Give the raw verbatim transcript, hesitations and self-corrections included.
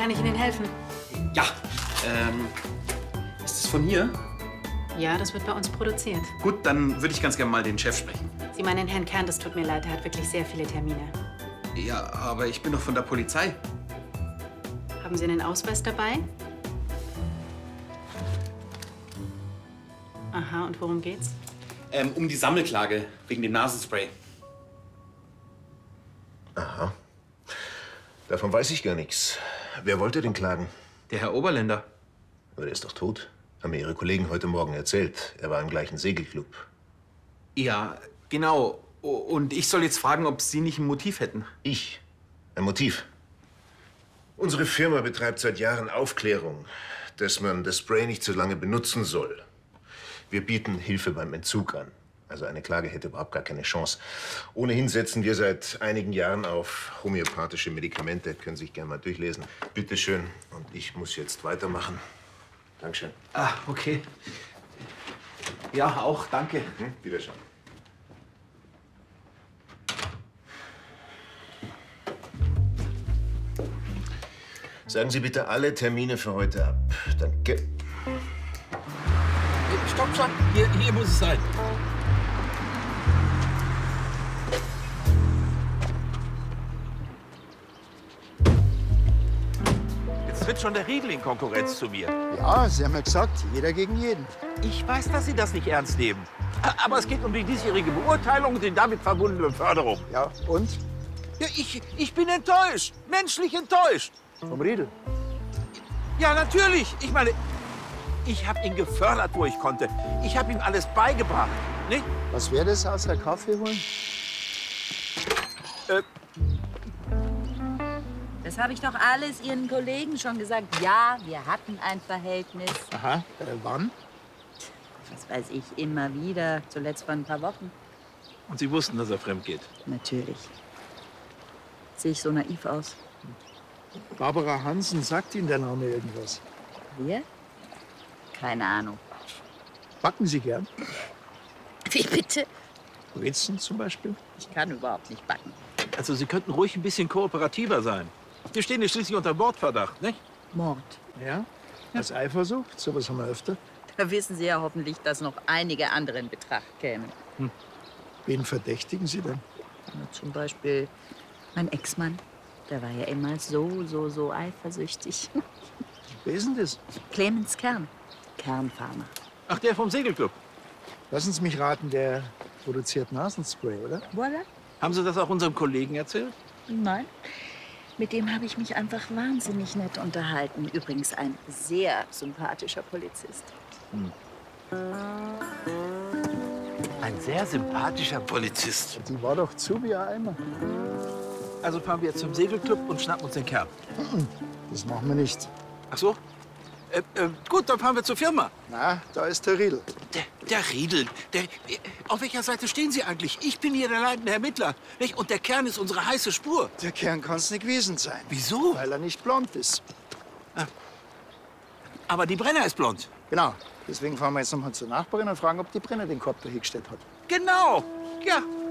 kann ich Ihnen helfen? Ja, ähm, ist es von hier? Ja, das wird bei uns produziert. Gut, dann würde ich ganz gerne mal den Chef sprechen. Sie meinen Herrn Kern, das tut mir leid, er hat wirklich sehr viele Termine. Ja, aber ich bin doch von der Polizei. Haben Sie einen Ausweis dabei? Aha, und worum geht's? Ähm, um die Sammelklage wegen dem Nasenspray. Aha. Davon weiß ich gar nichts. Wer wollte denn klagen? Der Herr Oberländer. Aber der ist doch tot. Haben mir Ihre Kollegen heute Morgen erzählt. Er war im gleichen Segelclub. Ja, genau. Und ich soll jetzt fragen, ob Sie nicht ein Motiv hätten. Ich? Ein Motiv? Unsere Firma betreibt seit Jahren Aufklärung, dass man das Spray nicht so lange benutzen soll. Wir bieten Hilfe beim Entzug an. Also eine Klage hätte überhaupt gar keine Chance. Ohnehin setzen wir seit einigen Jahren auf homöopathische Medikamente. Können Sie sich gerne mal durchlesen. Bitte schön. Und ich muss jetzt weitermachen. Dankeschön. Ah, okay. Ja, auch, danke. Hm, Wiederschauen. Sagen Sie bitte alle Termine für heute ab. Danke. Stopp, stopp. Hier, hier muss es sein. Jetzt tritt schon der Riedel in Konkurrenz zu mir. Ja, Sie haben ja gesagt, jeder gegen jeden. Ich weiß, dass Sie das nicht ernst nehmen. Aber es geht um die diesjährige Beurteilung und die damit verbundene Beförderung. Ja, und? Ja, ich, ich bin enttäuscht. Menschlich enttäuscht. Vom Riedel? Ja, natürlich. Ich meine, ich habe ihn gefördert, wo ich konnte. Ich habe ihm alles beigebracht. Nicht? Was wäre das außer Kaffee holen? Äh, Das habe ich doch alles Ihren Kollegen schon gesagt. Ja, wir hatten ein Verhältnis. Aha, äh, wann? Was weiß ich, immer wieder. Zuletzt vor ein paar Wochen. und Sie wussten, dass er fremd geht. Natürlich. Sehe ich so naiv aus? Barbara Hansen, sagt Ihnen der Name irgendwas? Wir? Keine Ahnung. Backen Sie gern? Wie bitte? Brezen zum Beispiel? Ich kann überhaupt nicht backen. Also Sie könnten ruhig ein bisschen kooperativer sein. Wir stehen hier schließlich unter Mordverdacht, nicht? Mord. Ja? Als Eifersucht? Sowas haben wir öfter. Da wissen Sie ja hoffentlich, dass noch einige andere in Betracht kämen. Hm. Wen verdächtigen Sie denn? Na, zum Beispiel mein Ex-Mann. Der war ja immer so, so, so eifersüchtig. Wer ist denn das? Clemens Kern. Kernfarmer. Ach, der vom Segelclub. Lassen Sie mich raten, der produziert Nasenspray, oder? Voilà. Haben Sie das auch unserem Kollegen erzählt? Nein. Mit dem habe ich mich einfach wahnsinnig nett unterhalten. Übrigens ein sehr sympathischer Polizist. Hm. Ein sehr sympathischer Polizist. Die war doch zu wie ein Eimer. Also fahren wir jetzt zum Segelclub und schnappen uns den Kerl. Das machen wir nicht. Ach so? Äh, äh, gut, dann fahren wir zur Firma. Na, da ist der Riedel. Der, der Riedel, der, auf welcher Seite stehen Sie eigentlich? Ich bin hier der leitende Ermittler, nicht? Und der Kern ist unsere heiße Spur. Der Kern kann es nicht gewesen sein. Wieso? Weil er nicht blond ist. Ah. Aber die Brenner ist blond. Genau. Deswegen fahren wir jetzt noch mal zur Nachbarin und fragen, ob die Brenner den Korb da hingestellt hat. Genau. Ja,